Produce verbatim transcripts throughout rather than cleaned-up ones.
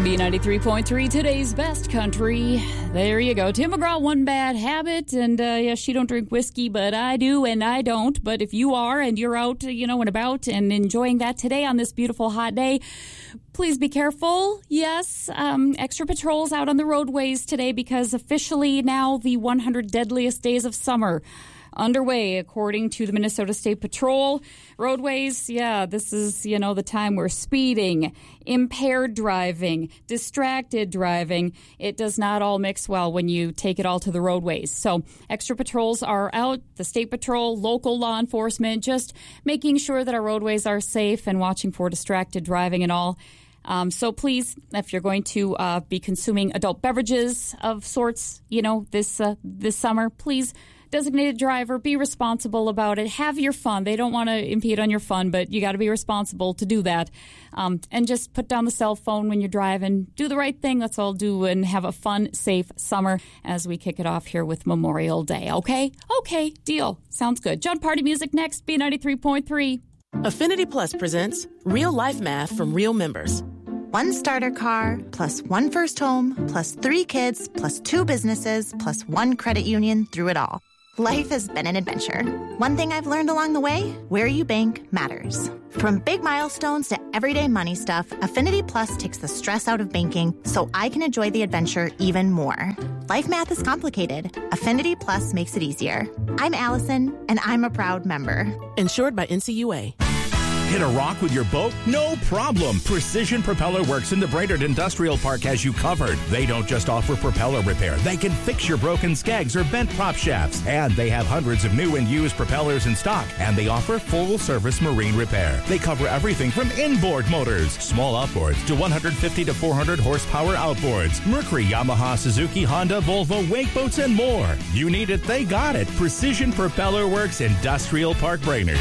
B ninety-three point three, today's best country. There you go. Tim McGraw, One Bad Habit. And, uh, yeah, she don't drink whiskey, but I do, and I don't. But if you are, and you're out, you know, and about and enjoying that today on this beautiful hot day, please be careful. Yes, um, extra patrols out on the roadways today because officially now the one hundred deadliest days of summer underway, according to the Minnesota State Patrol. Roadways, yeah, this is, you know, the time where speeding, impaired driving, distracted driving, it does not all mix well when you take it all to the roadways. So extra patrols are out, the State Patrol, local law enforcement, just making sure that our roadways are safe and watching for distracted driving and all. Um, so please, if you're going to uh, be consuming adult beverages of sorts, you know, this uh, this summer, please, designated driver, be responsible about it. Have your fun. They don't want to impede on your fun, but you got to be responsible to do that. Um, and just put down the cell phone when you're driving. Do the right thing. Let's all do and have a fun, safe summer as we kick it off here with Memorial Day. Okay? Okay. Deal. Sounds good. John Party Music next, B ninety-three point three. Affinity Plus presents Real Life Math from Real Members. One starter car, plus one first home, plus three kids, plus two businesses, plus one credit union through it all. Life has been an adventure. One thing I've learned along the way, where you bank matters. From big milestones to everyday money stuff, Affinity Plus takes the stress out of banking so I can enjoy the adventure even more. Life math is complicated. Affinity Plus makes it easier. I'm Allison, and I'm a proud member. Insured by N C U A. Hit a rock with your boat? No problem. Precision Propeller Works in the Brainerd Industrial Park has you covered. They don't just offer propeller repair. They can fix your broken skegs or bent prop shafts. And they have hundreds of new and used propellers in stock. And they offer full-service marine repair. They cover everything from inboard motors, small outboards, to one hundred fifty to four hundred horsepower outboards. Mercury, Yamaha, Suzuki, Honda, Volvo, wake boats, and more. You need it, they got it. Precision Propeller Works, Industrial Park, Brainerd.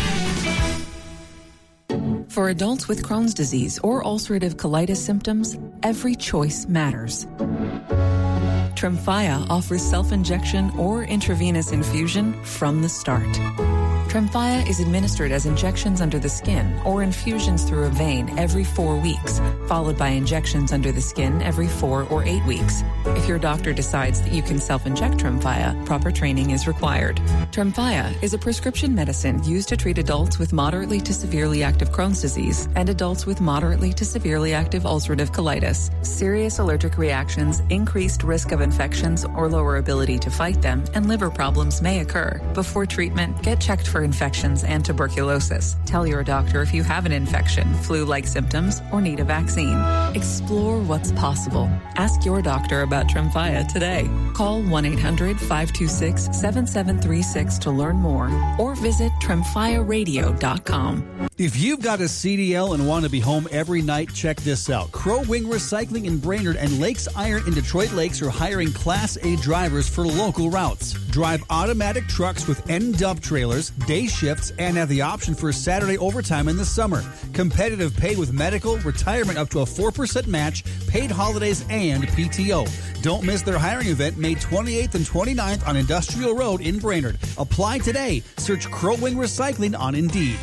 For adults with Crohn's disease or ulcerative colitis symptoms, every choice matters. Tremfya offers self-injection or intravenous infusion from the start. Tremfya is administered as injections under the skin or infusions through a vein every four weeks, followed by injections under the skin every four or eight weeks. If your doctor decides that you can self-inject Tremfya, proper training is required. Tremfya is a prescription medicine used to treat adults with moderately to severely active Crohn's disease and adults with moderately to severely active ulcerative colitis. Serious allergic reactions, increased risk of infections or lower ability to fight them, and liver problems may occur. Before treatment, get checked for infections and tuberculosis. Tell your doctor if you have an infection, flu-like symptoms, or need a vaccine. Explore what's possible. Ask your doctor about Tremfya today. Call one eight hundred five two six seven seven three six to learn more or visit tremfya radio dot com. If you've got a C D L and want to be home every night, check this out. Crow Wing Recycling in Brainerd and Lakes Iron in Detroit Lakes are hiring Class A drivers for local routes. Drive automatic trucks with end-dump trailers, day shifts, and have the option for Saturday overtime in the summer. Competitive pay with medical, retirement up to a four percent match, paid holidays, and P T O. Don't miss their hiring event May twenty-eighth and twenty-ninth on Industrial Road in Brainerd. Apply today. Search Crow Wing Recycling on Indeed.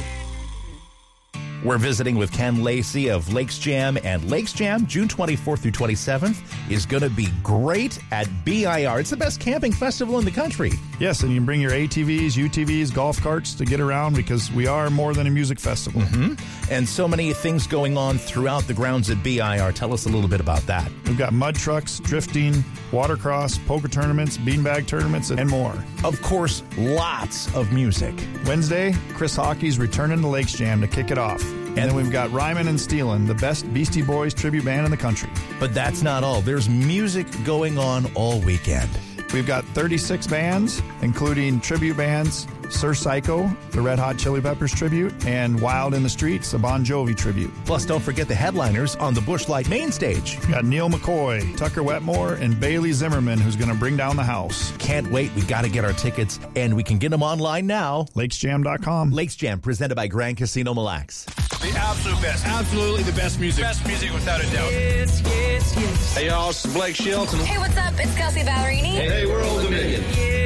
We're visiting with Ken Lacey of Lakes Jam, and Lakes Jam, June twenty-fourth through twenty-seventh, is going to be great at B I R. It's the best camping festival in the country. Yes, and you can bring your A T Vs, U T Vs, golf carts to get around because we are more than a music festival. Mm-hmm. And so many things going on throughout the grounds at B I R. Tell us a little bit about that. We've got mud trucks, drifting, watercross, poker tournaments, beanbag tournaments, and more. Of course, lots of music. Wednesday, Chris Hockey's returning to Lakes Jam to kick it off. And then we've got Ryman and Steelin', the best Beastie Boys tribute band in the country. But that's not all. There's music going on all weekend. We've got thirty-six bands, including tribute bands, Sir Psycho, the Red Hot Chili Peppers tribute, and Wild in the Streets, a Bon Jovi tribute. Plus, don't forget the headliners on the Busch Light main stage. We've got Neil McCoy, Tucker Wetmore, and Bailey Zimmerman, who's going to bring down the house. Can't wait. We got to get our tickets, and we can get them online now. lakes jam dot com. Lakes Jam, presented by Grand Casino Mille Lacs. The absolute best. Absolutely the best music. Best music without a doubt. Yes, yes, yes. Hey, y'all, it's Blake Shelton. Hey, what's up? It's Kelsey Ballerini. Hey, hey we're Old Dominion. Yeah.